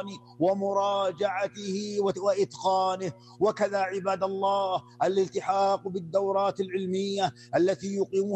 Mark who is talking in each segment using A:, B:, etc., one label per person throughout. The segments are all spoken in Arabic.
A: ومراجعته وإتقانه. وكذا عباد الله الالتحاق بالدورات العلمية التي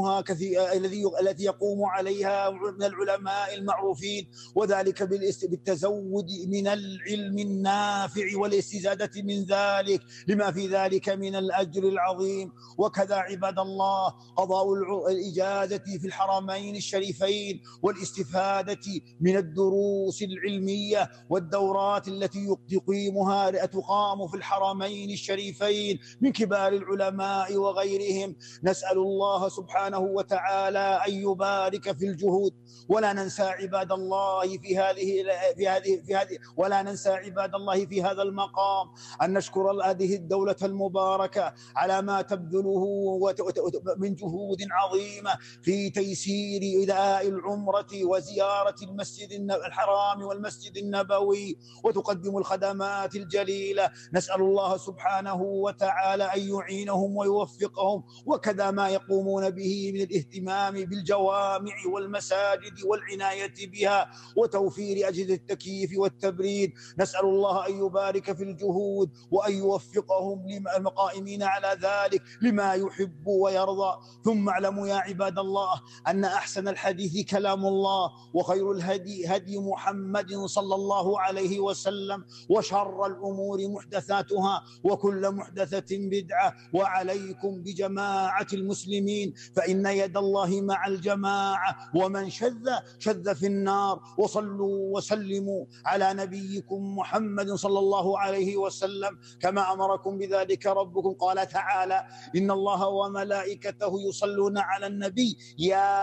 A: يقوم عليها من العلماء المعروفين، وذلك بالتزود من العلم النافع والاستزادة من ذلك لما في ذلك من الأجر العظيم. وكذا عباد الله قضاء الإجازة في الحرمين الشريفين والاستفادة من الدروس العلمية والدورات التي تقام في الحرمين الشريفين من كبار العلماء وغيرهم. نسأل الله سبحانه وتعالى أن يبارك في الجهود. ولا ننسى عباد الله في هذا المقام أن نشكر هذه الدولة المباركة على ما تبذله من جهود عظيمة في تيسير أداء العمرة وزيارة المسجد الحرام والمسجد النبوي، وتقدم الخدمات الجليلة. نسأل الله سبحانه وتعالى أن يعينهم ويوفقهم، وكذا ما يقومون به من الاهتمام بالجوامع والمساجد والعناية بها وتوفير أجهزة التكييف والتبريد. نسأل الله أن يبارك في الجهود وأن يوفقهم المقائمين على ذلك لما يحب ويرضى. ثم اعلموا يا عباد الله أن أحسن الحديث كلام الله، وخير الهدي هدي محمد صلى الله عليه وسلم، وشر الأمور محدثاتها، وكل محدثة بدعة. وعليكم بجماعة المسلمين فإن يد الله مع الجماعة، ومن شذ في النار. وصلوا وسلموا على نبيكم محمد صلى الله عليه وسلم كما أمركم بذلك ربكم. قال تعالى: إن الله وملائكته يصلون على النبي يا